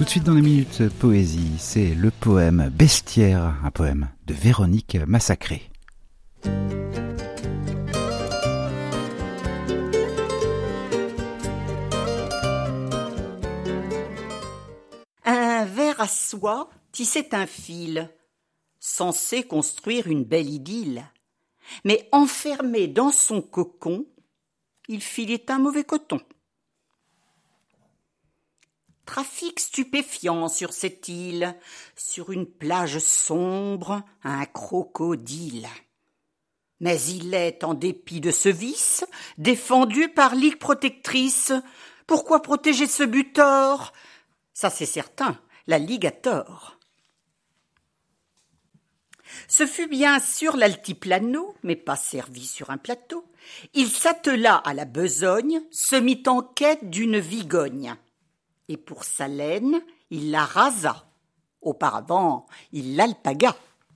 Tout de suite dans les minutes poésie, c'est le poème Bestiaire, un poème de Véronique Massacré. Un ver à soie tissait un fil, censé construire une belle idylle. Mais enfermé dans son cocon, il filait un mauvais coton. Trafic stupéfiant sur cette île, sur une plage sombre, un crocodile. Mais il est, en dépit de ce vice, défendu par Ligue protectrice. Pourquoi protéger ce butor ? Ça c'est certain, la Ligue a tort. Ce fut bien sûr l'altiplano, mais pas servi sur un plateau. Il s'attela à la besogne, se mit en quête d'une vigogne. Et pour sa laine, il la rasa. Auparavant, il l'alpaga.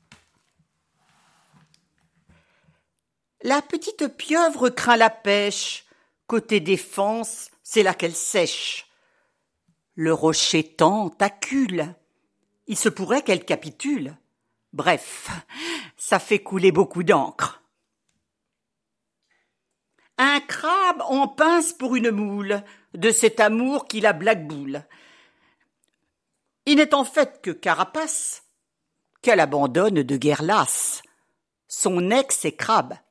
La petite pieuvre craint la pêche. Côté défense, c'est là qu'elle sèche. Le rocher tentacule. Il se pourrait qu'elle capitule. Bref, ça fait couler beaucoup d'encre. Un crabe en pince pour une moule, de cet amour qui la blackboule. Il n'est en fait que carapace, qu'elle abandonne de guerre lasse. Son ex est crabe,